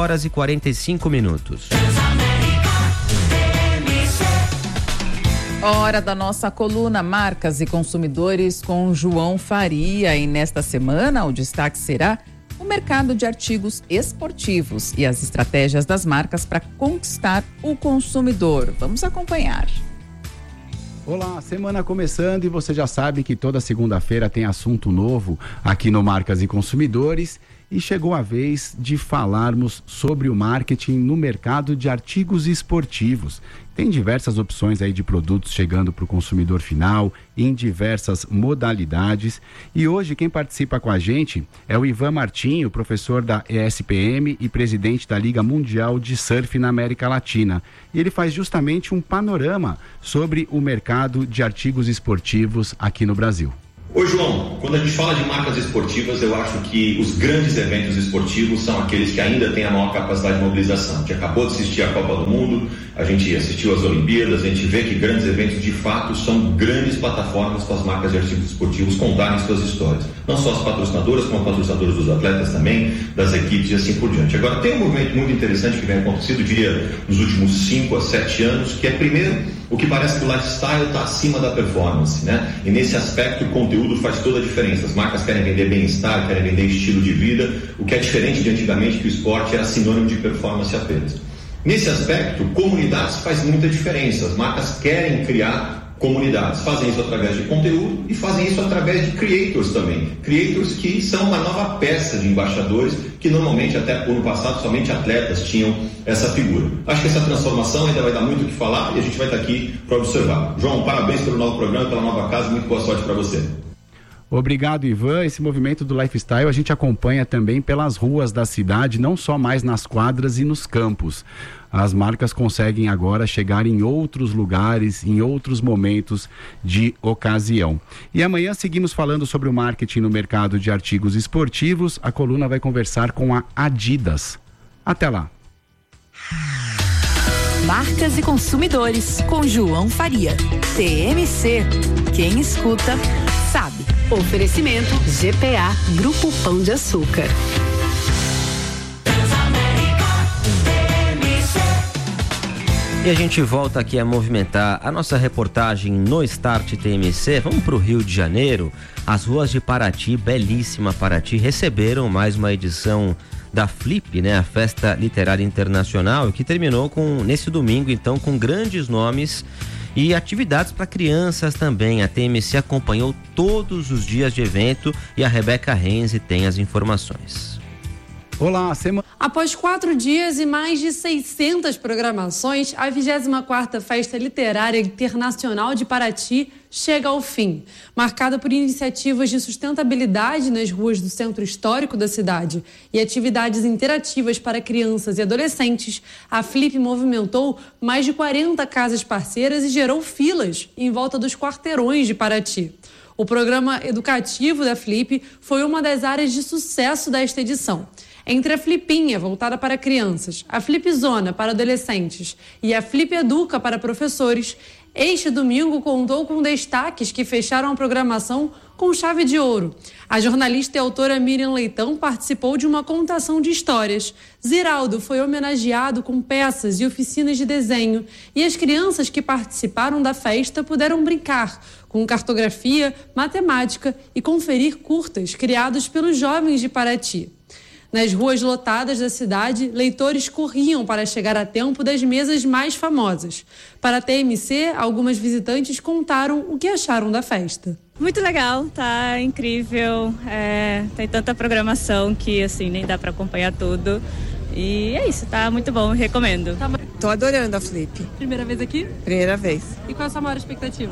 5h45. Hora da nossa coluna Marcas e Consumidores com João Faria. E nesta semana o destaque será o mercado de artigos esportivos e as estratégias das marcas para conquistar o consumidor. Vamos acompanhar. Olá, semana começando e você já sabe que toda segunda-feira tem assunto novo aqui no Marcas e Consumidores e chegou a vez de falarmos sobre o marketing no mercado de artigos esportivos. Tem diversas opções aí de produtos chegando para o consumidor final em diversas modalidades e hoje quem participa com a gente é o Ivan Martinho, professor da ESPM e presidente da Liga Mundial de Surf na América Latina. E ele faz justamente um panorama sobre o mercado de artigos esportivos aqui no Brasil. Ô João, quando a gente fala de marcas esportivas, eu acho que os grandes eventos esportivos são aqueles que ainda têm a maior capacidade de mobilização. A gente acabou de assistir a Copa do Mundo, a gente assistiu às Olimpíadas, a gente vê que grandes eventos de fato são grandes plataformas para as marcas de artigos esportivos contarem suas histórias. Não só as patrocinadoras, como as patrocinadoras dos atletas também, das equipes e assim por diante. Agora, tem um movimento muito interessante que vem acontecendo, diria, nos últimos 5 a 7 anos, que é primeiro o que parece que o lifestyle está acima da performance, né? E nesse aspecto o conteúdo faz toda a diferença. As marcas querem vender bem-estar, querem vender estilo de vida, o que é diferente de antigamente, que o esporte era sinônimo de performance apenas. Nesse aspecto, comunidades faz muita diferença. As marcas querem criar comunidades, fazem isso através de conteúdo e fazem isso através de creators também. Creators que são uma nova peça de embaixadores que normalmente, até no passado, somente atletas tinham essa figura. Acho que essa transformação ainda vai dar muito o que falar e a gente vai estar aqui para observar. João, parabéns pelo novo programa, pela nova casa, muito boa sorte para você. Obrigado, Ivan. Esse movimento do lifestyle a gente acompanha também pelas ruas da cidade, não só mais nas quadras e nos campos. As marcas conseguem agora chegar em outros lugares, em outros momentos de ocasião. E amanhã seguimos falando sobre o marketing no mercado de artigos esportivos. A coluna vai conversar com a Adidas. Até lá. Marcas e Consumidores, com João Faria. TMC. Quem escuta, sabe. Oferecimento GPA, Grupo Pão de Açúcar. E a gente volta aqui a movimentar a nossa reportagem no Start TMC. Vamos para o Rio de Janeiro. As ruas de Paraty, belíssima Paraty, receberam mais uma edição da Flip, né? A Festa Literária Internacional, que terminou nesse domingo, então, com grandes nomes e atividades para crianças também. A TMC acompanhou todos os dias de evento e a Rebeca Renzi tem as informações. Olá, Após 4 dias e mais de 600 programações, a 24ª Festa Literária Internacional de Paraty chega ao fim. Marcada por iniciativas de sustentabilidade nas ruas do centro histórico da cidade e atividades interativas para crianças e adolescentes, a Flip movimentou mais de 40 casas parceiras e gerou filas em volta dos quarteirões de Paraty. O programa educativo da Flip foi uma das áreas de sucesso desta edição. Entre a Flipinha, voltada para crianças, a Flipzona para adolescentes e a Flip Educa para professores, este domingo contou com destaques que fecharam a programação com chave de ouro. A jornalista e autora Miriam Leitão participou de uma contação de histórias. Ziraldo foi homenageado com peças e oficinas de desenho e as crianças que participaram da festa puderam brincar com cartografia, matemática e conferir curtas criados pelos jovens de Paraty. Nas ruas lotadas da cidade, leitores corriam para chegar a tempo das mesas mais famosas. Para a TMC, algumas visitantes contaram o que acharam da festa. Muito legal, tá incrível, tem tanta programação que assim nem dá para acompanhar tudo. E é isso, tá muito bom, recomendo. Tô adorando a Flip. Primeira vez aqui? Primeira vez. E qual é a sua maior expectativa?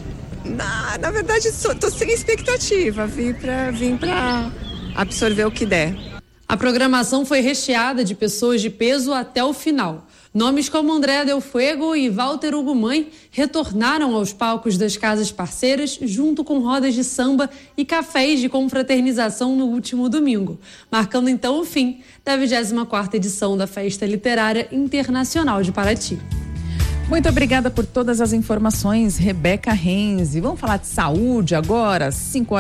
Na verdade, tô sem expectativa, vim pra absorver o que der. A programação foi recheada de pessoas de peso até o final. Nomes como André Del Fuego e Walter Ugumãe retornaram aos palcos das casas parceiras junto com rodas de samba e cafés de confraternização no último domingo, marcando então o fim da 24ª edição da Festa Literária Internacional de Paraty. Muito obrigada por todas as informações, Rebeca Renzi. Vamos falar de saúde agora,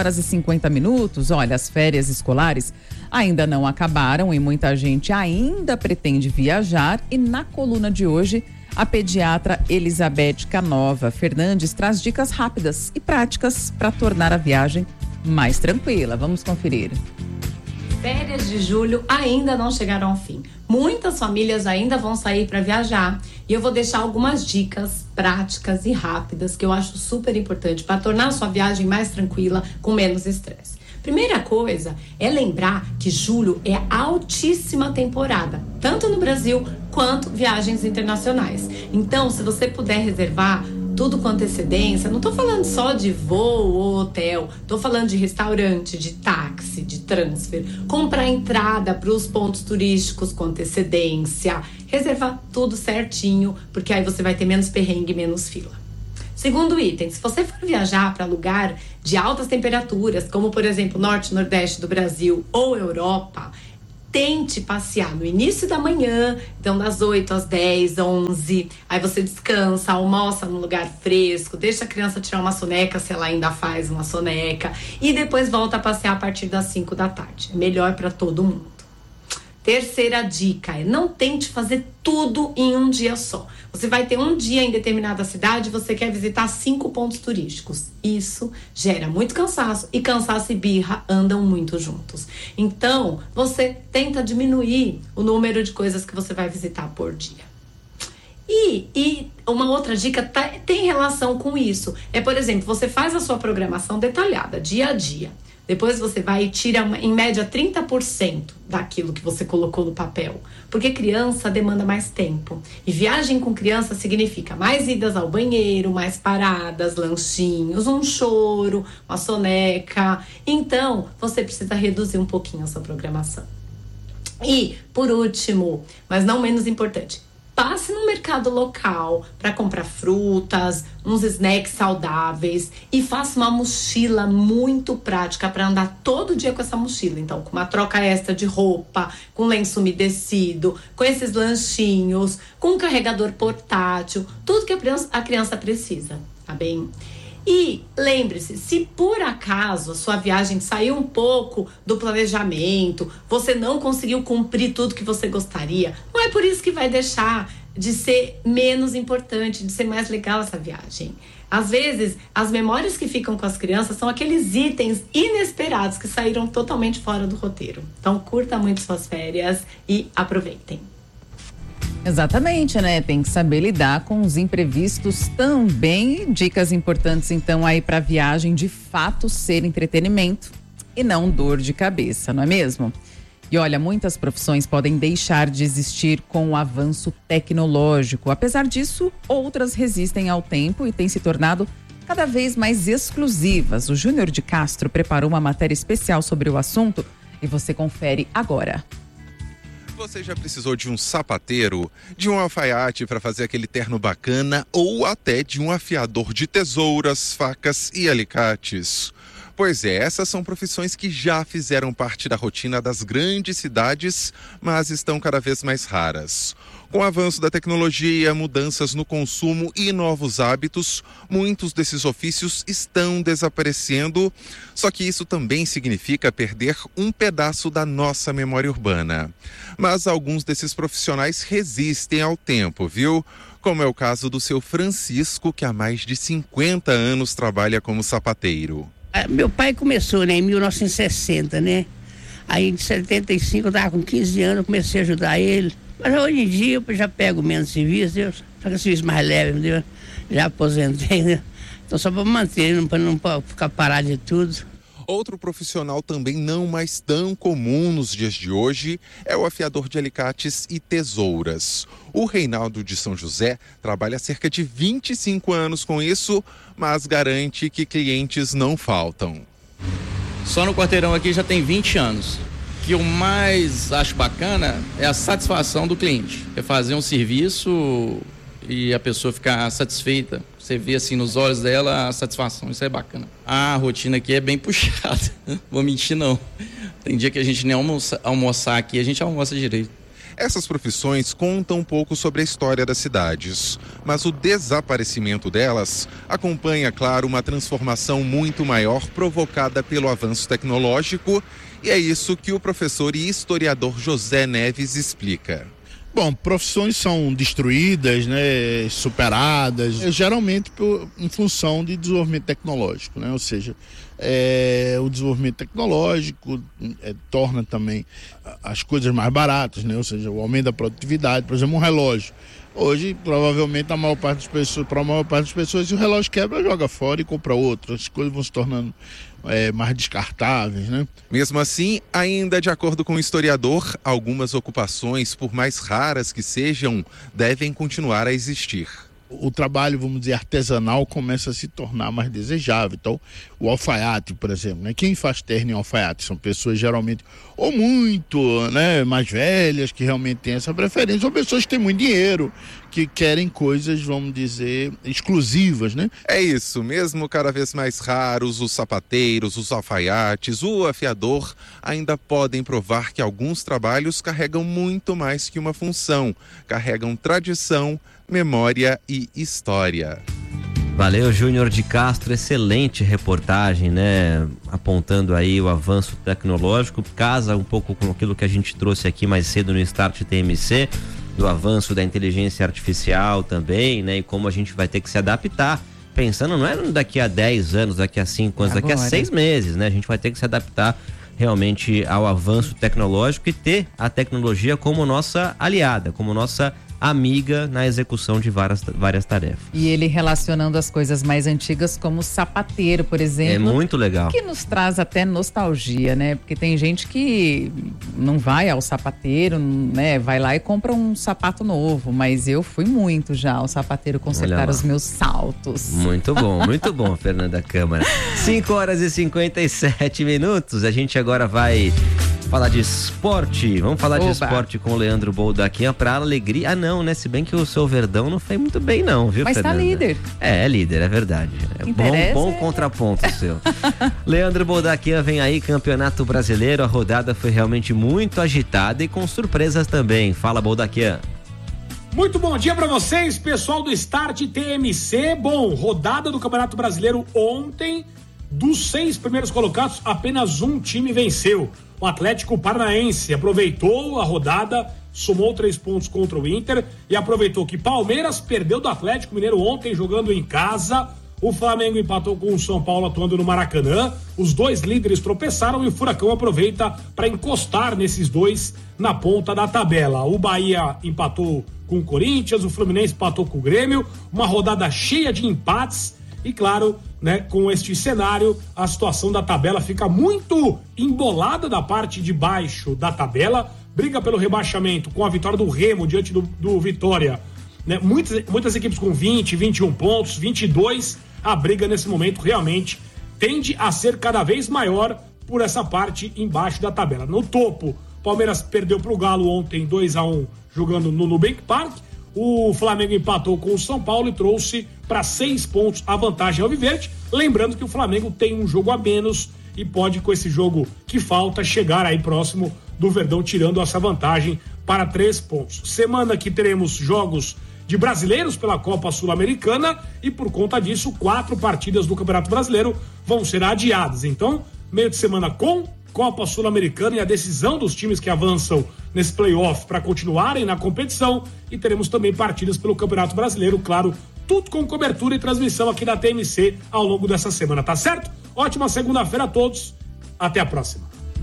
5h50. Olha, as férias escolares ainda não acabaram e muita gente ainda pretende viajar. E na coluna de hoje, a pediatra Elizabeth Canova Fernandes traz dicas rápidas e práticas para tornar a viagem mais tranquila. Vamos conferir. Férias de julho ainda não chegaram ao fim. Muitas famílias ainda vão sair para viajar e eu vou deixar algumas dicas práticas e rápidas que eu acho super importante para tornar a sua viagem mais tranquila, com menos estresse. Primeira coisa é lembrar que julho é altíssima temporada, tanto no Brasil quanto viagens internacionais. Então, se você puder reservar tudo com antecedência, não tô falando só de voo ou hotel, tô falando de restaurante, de táxi, de transfer, comprar entrada para os pontos turísticos com antecedência, reservar tudo certinho, porque aí você vai ter menos perrengue e menos fila. Segundo item, se você for viajar para lugar de altas temperaturas, como por exemplo Norte e Nordeste do Brasil ou Europa, tente passear no início da manhã, então das 8 às 10, 11, aí você descansa, almoça num lugar fresco, deixa a criança tirar uma soneca, se ela ainda faz uma soneca, e depois volta a passear a partir das 5 da tarde. É melhor para todo mundo. Terceira dica é: não tente fazer tudo em um dia só. Você vai ter um dia em determinada cidade e você quer visitar 5 pontos turísticos. Isso gera muito cansaço, e cansaço e birra andam muito juntos. Então, você tenta diminuir o número de coisas que você vai visitar por dia. E uma outra dica tem relação com isso. É, por exemplo, você faz a sua programação detalhada, dia a dia. Depois você vai e tira, em média, 30% daquilo que você colocou no papel. Porque criança demanda mais tempo. E viagem com criança significa mais idas ao banheiro, mais paradas, lanchinhos, um choro, uma soneca. Então, você precisa reduzir um pouquinho a sua programação. E, por último, mas não menos importante, passe no mercado local para comprar frutas, uns snacks saudáveis e faça uma mochila muito prática para andar todo dia com essa mochila. Então, com uma troca extra de roupa, com lenço umedecido, com esses lanchinhos, com um carregador portátil, tudo que a criança precisa, tá bem? E lembre-se, se por acaso a sua viagem saiu um pouco do planejamento, você não conseguiu cumprir tudo que você gostaria, não é por isso que vai deixar de ser menos importante, de ser mais legal essa viagem. Às vezes, as memórias que ficam com as crianças são aqueles itens inesperados que saíram totalmente fora do roteiro. Então, curta muito suas férias e aproveitem. Exatamente, né? Tem que saber lidar com os imprevistos também. Dicas importantes, então, aí para viagem de fato ser entretenimento e não dor de cabeça, não é mesmo? E olha, muitas profissões podem deixar de existir com o avanço tecnológico. Apesar disso, outras resistem ao tempo e têm se tornado cada vez mais exclusivas. O Júnior de Castro preparou uma matéria especial sobre o assunto e você confere agora. Você já precisou de um sapateiro, de um alfaiate para fazer aquele terno bacana ou até de um afiador de tesouras, facas e alicates? Pois é, essas são profissões que já fizeram parte da rotina das grandes cidades, mas estão cada vez mais raras. Com o avanço da tecnologia, mudanças no consumo e novos hábitos, muitos desses ofícios estão desaparecendo, só que isso também significa perder um pedaço da nossa memória urbana. Mas alguns desses profissionais resistem ao tempo, viu? Como é o caso do seu Francisco, que há mais de 50 anos trabalha como sapateiro. Meu pai começou, em 1960, né? Aí, em 75, eu estava com 15 anos, eu comecei a ajudar ele. Mas hoje em dia, eu já pego menos serviço, só que serviço mais leve, entendeu? Já aposentei, né? Então, só para manter, para não ficar parado de tudo. Outro profissional também não mais tão comum nos dias de hoje é o afiador de alicates e tesouras. O Reinaldo de São José trabalha há cerca de 25 anos com isso, mas garante que clientes não faltam. Só no quarteirão aqui já tem 20 anos. O que eu mais acho bacana é a satisfação do cliente. É fazer um serviço e a pessoa ficar satisfeita. Você vê assim nos olhos dela a satisfação, isso é bacana. A rotina aqui é bem puxada, vou mentir não. Tem dia que a gente nem almoçar aqui, a gente almoça direito. Essas profissões contam um pouco sobre a história das cidades, mas o desaparecimento delas acompanha, claro, uma transformação muito maior provocada pelo avanço tecnológico, e é isso que o professor e historiador José Neves explica. Bom, profissões são destruídas, né, superadas, geralmente em função de desenvolvimento tecnológico, né? Ou seja, o desenvolvimento tecnológico torna também as coisas mais baratas, né? Ou seja, o aumento da produtividade. Por exemplo, um relógio. Hoje, provavelmente, para a maior parte das pessoas, se o relógio quebra, joga fora e compra outro. As coisas vão se tornando mais descartáveis, né? Mesmo assim, ainda de acordo com o historiador, algumas ocupações, por mais raras que sejam, devem continuar a existir. O trabalho, vamos dizer, artesanal começa a se tornar mais desejável. Então, o alfaiate, por exemplo, né? Quem faz terno em alfaiate são pessoas geralmente ou muito, né, mais velhas, que realmente têm essa preferência, ou pessoas que têm muito dinheiro, que querem coisas, vamos dizer, exclusivas, né? É isso, mesmo cada vez mais raros, os sapateiros, os alfaiates, o afiador ainda podem provar que alguns trabalhos carregam muito mais que uma função, carregam tradição, memória e história. Valeu, Júnior de Castro, excelente reportagem, né? Apontando aí o avanço tecnológico, casa um pouco com aquilo que a gente trouxe aqui mais cedo no Start TMC, do avanço da inteligência artificial também, né? E como a gente vai ter que se adaptar, pensando não é daqui a 10 anos, daqui a 5 anos, daqui a 6 meses, né? A gente vai ter que se adaptar realmente ao avanço tecnológico e ter a tecnologia como nossa aliada, como nossa amiga na execução de várias tarefas. E ele relacionando as coisas mais antigas como o sapateiro, por exemplo. É muito legal. Que nos traz até nostalgia, né? Porque tem gente que não vai ao sapateiro, né? Vai lá e compra um sapato novo, mas eu fui muito já ao sapateiro consertar os meus saltos. Muito bom, Fernanda Câmara. 5h57, a gente agora vai falar de esporte. Vamos falar de esporte com o Leandro Boldaquinha para alegria. Ah, não, né? Se bem que o seu Verdão não foi muito bem, não, viu, mas Fernanda? Tá líder. É líder, é verdade. Bom contraponto o seu. Leandro Boldaquinha vem aí, Campeonato Brasileiro. A rodada foi realmente muito agitada e com surpresas também. Fala, Boldaquinha. Muito bom dia para vocês, pessoal do Start TMC. Bom, rodada do Campeonato Brasileiro ontem. Dos 6 primeiros colocados, apenas um time venceu. O Atlético Paranaense aproveitou a rodada, somou 3 pontos contra o Inter e aproveitou que Palmeiras perdeu do Atlético Mineiro ontem jogando em casa. O Flamengo empatou com o São Paulo atuando no Maracanã. Os 2 líderes tropeçaram e o Furacão aproveita para encostar nesses 2 na ponta da tabela. O Bahia empatou com o Corinthians, o Fluminense empatou com o Grêmio. Uma rodada cheia de empates. E claro, né, com este cenário, a situação da tabela fica muito embolada da parte de baixo da tabela. Briga pelo rebaixamento com a vitória do Remo diante do Vitória. Né? Muitas equipes com 20, 21 pontos, 22. A briga nesse momento realmente tende a ser cada vez maior por essa parte embaixo da tabela. No topo, Palmeiras perdeu para o Galo ontem 2-1 jogando no Nubank Park. O Flamengo empatou com o São Paulo e trouxe para 6 pontos a vantagem alviverde. Lembrando que o Flamengo tem um jogo a menos e pode, com esse jogo que falta, chegar aí próximo do Verdão, tirando essa vantagem para 3 pontos. Semana que teremos jogos de brasileiros pela Copa Sul-Americana e, por conta disso, 4 partidas do Campeonato Brasileiro vão ser adiadas. Então, meio de semana com Copa Sul-Americana e a decisão dos times que avançam nesse playoff para continuarem na competição, e teremos também partidas pelo Campeonato Brasileiro, claro, tudo com cobertura e transmissão aqui da TMC ao longo dessa semana, tá certo? Ótima segunda-feira a todos, até a próxima.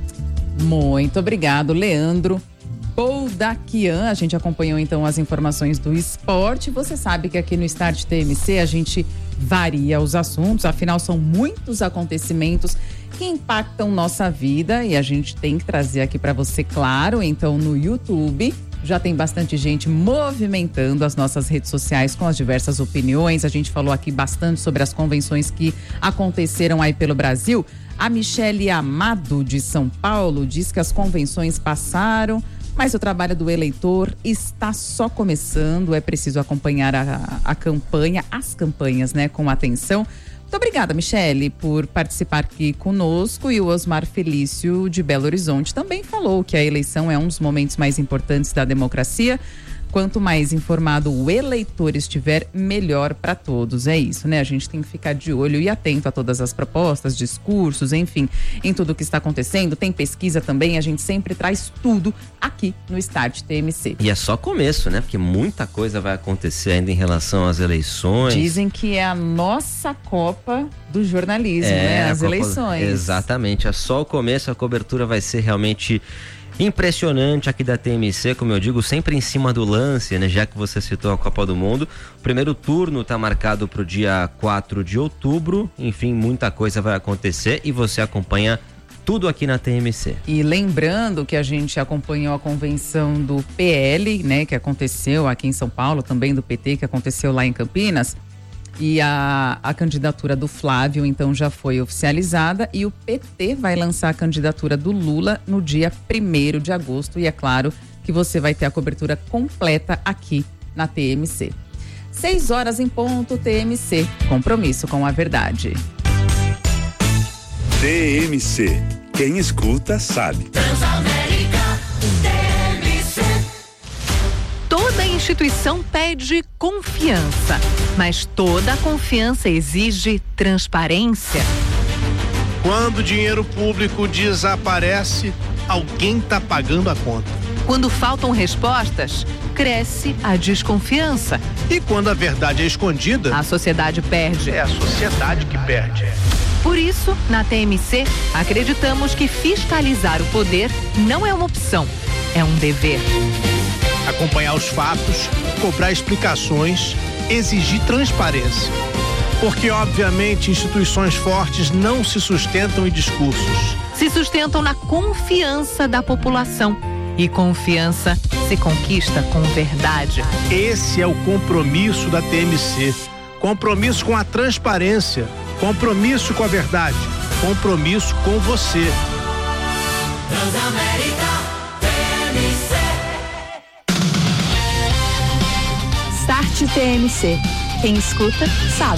Muito obrigado, Leandro Boldaquian. A gente acompanhou então as informações do esporte. Você sabe que aqui no Start TMC a gente varia os assuntos, afinal são muitos acontecimentos que impactam nossa vida e a gente tem que trazer aqui para você, claro. Então no YouTube já tem bastante gente movimentando as nossas redes sociais com as diversas opiniões. A gente falou aqui bastante sobre as convenções que aconteceram aí pelo Brasil. A Michele Amado, de São Paulo, diz que as convenções passaram, mas o trabalho do eleitor está só começando. É preciso acompanhar a campanha, as campanhas, né, com atenção. Muito obrigada, Michele, por participar aqui conosco. E o Osmar Felício, de Belo Horizonte, também falou que a eleição é um dos momentos mais importantes da democracia. quanto mais informado o eleitor estiver, melhor para todos. É isso, né? A gente tem que ficar de olho e atento a todas as propostas, discursos, enfim, em tudo o que está acontecendo. Tem pesquisa também, a gente sempre traz tudo aqui no Start TMC. E é só começo, né? Porque muita coisa vai acontecer ainda em relação às eleições. Dizem que é a nossa Copa do jornalismo, né? As eleições. Exatamente, é só o começo, a cobertura vai ser realmente impressionante aqui da TMC, como eu digo, sempre em cima do lance, né? Já que você citou a Copa do Mundo. O primeiro turno está marcado para o dia 4 de outubro. Enfim, muita coisa vai acontecer e você acompanha tudo aqui na TMC. E lembrando que a gente acompanhou a convenção do PL, né? Que aconteceu aqui em São Paulo, também do PT, que aconteceu lá em Campinas. E a candidatura do Flávio, então, já foi oficializada e o PT vai lançar a candidatura do Lula no dia 1º de agosto. E é claro que você vai ter a cobertura completa aqui na TMC. 6 horas em ponto, TMC. Compromisso com a verdade. TMC. Quem escuta sabe. Toda instituição pede confiança, mas toda confiança exige transparência. Quando o dinheiro público desaparece, alguém está pagando a conta. Quando faltam respostas, cresce a desconfiança. E quando a verdade é escondida, a sociedade perde. É a sociedade que perde. Por isso, na TMC, acreditamos que fiscalizar o poder não é uma opção, é um dever. Acompanhar os fatos, cobrar explicações, exigir transparência. Porque, obviamente, instituições fortes não se sustentam em discursos. Se sustentam na confiança da população. E confiança se conquista com verdade. Esse é o compromisso da TMC. Compromisso com a transparência. Compromisso com a verdade. Compromisso com você. Transamérica TMC. Start TMC. Quem escuta, sabe.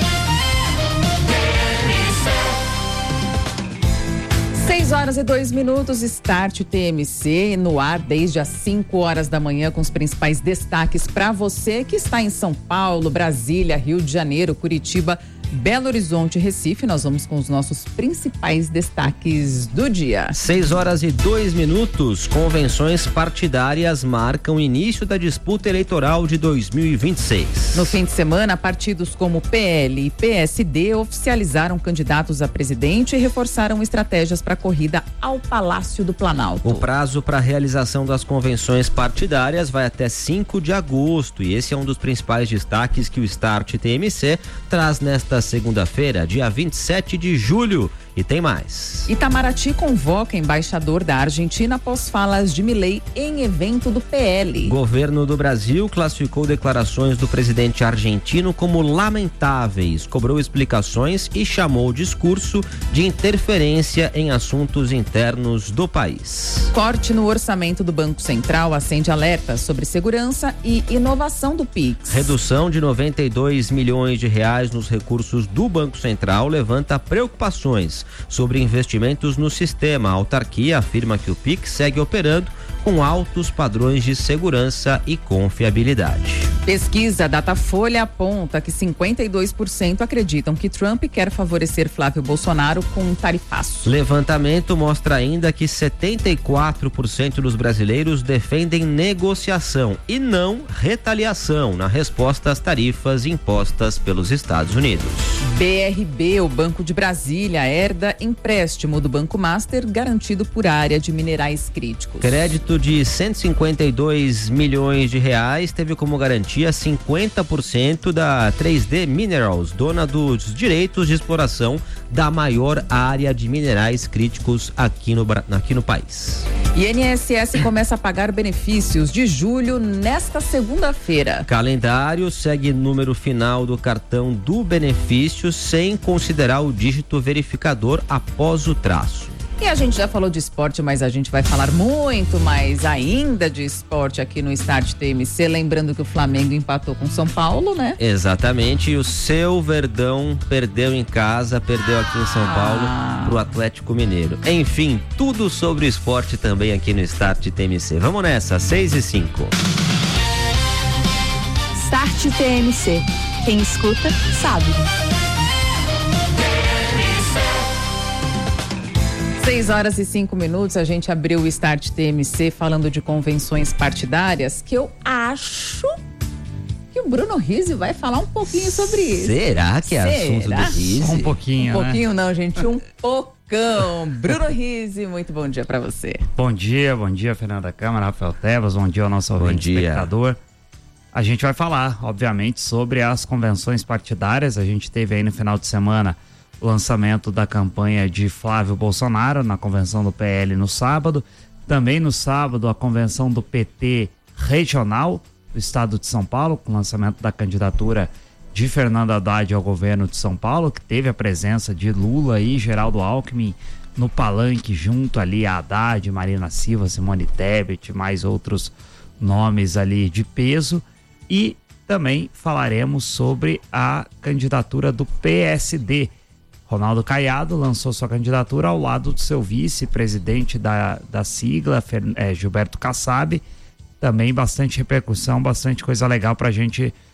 6 horas e 2 minutos, Start TMC no ar desde as 5 horas da manhã com os principais destaques para você que está em São Paulo, Brasília, Rio de Janeiro, Curitiba, Belo Horizonte, Recife. Nós vamos com os nossos principais destaques do dia. 6 horas e 2 minutos. Convenções partidárias marcam o início da disputa eleitoral de 2026. No fim de semana, partidos como PL e PSD oficializaram candidatos a presidente e reforçaram estratégias para a corrida ao Palácio do Planalto. O prazo para a realização das convenções partidárias vai até 5 de agosto e esse é um dos principais destaques que o Start TMC traz nesta segunda-feira, dia 27 de julho. E tem mais. Itamaraty convoca embaixador da Argentina após falas de Milei em evento do PL. Governo do Brasil classificou declarações do presidente argentino como lamentáveis, cobrou explicações e chamou o discurso de interferência em assuntos internos do país. Corte no orçamento do Banco Central acende alertas sobre segurança e inovação do Pix. Redução de 92 milhões de reais nos recursos do Banco Central levanta preocupações sobre investimentos no sistema. A autarquia afirma que o Pix segue operando com altos padrões de segurança e confiabilidade. Pesquisa Datafolha aponta que 52% acreditam que Trump quer favorecer Flávio Bolsonaro com um tarifaço. Levantamento mostra ainda que 74% dos brasileiros defendem negociação e não retaliação na resposta às tarifas impostas pelos Estados Unidos. BRB, o Banco de Brasília, herda empréstimo do Banco Master garantido por área de minerais críticos. Crédito de 152 milhões de reais teve como garantia 50% da 3D Minerals, dona dos direitos de exploração da maior área de minerais críticos aqui no país. INSS começa a pagar benefícios de julho nesta segunda-feira. Calendário segue número final do cartão do benefício sem considerar o dígito verificador após o traço. E a gente já falou de esporte, mas a gente vai falar muito mais ainda de esporte aqui no Start TMC. Lembrando que o Flamengo empatou com São Paulo, né? Exatamente. E o seu Verdão perdeu em casa, perdeu aqui em São Paulo pro Atlético Mineiro. Enfim, tudo sobre o esporte também aqui no Start TMC. Vamos nessa, 6 e 5. Start TMC. Quem escuta, sabe. 6h05, a gente abriu o Start TMC falando de convenções partidárias, que eu acho que o Bruno Rizzi vai falar um pouquinho sobre isso. Será que é assunto do Rizzi? Um pouquinho, Um pouquinho não, gente, um pocão. Bruno Rizzi, muito bom dia pra você. Bom dia, Fernanda Câmara, Rafael Tebas, bom dia ao nosso ouvinte espectador. A gente vai falar, obviamente, sobre as convenções partidárias. A gente teve aí no final de semana o lançamento da campanha de Flávio Bolsonaro na convenção do PL no sábado. Também no sábado, a convenção do PT regional do estado de São Paulo, com o lançamento da candidatura de Fernando Haddad ao governo de São Paulo, que teve a presença de Lula e Geraldo Alckmin no palanque, junto ali a Haddad, Marina Silva, Simone Tebet, mais outros nomes ali de peso. E também falaremos sobre a candidatura do PSD. Ronaldo Caiado lançou sua candidatura ao lado do seu vice-presidente da sigla, Gilberto Kassab. Também bastante repercussão, bastante coisa legal para a gente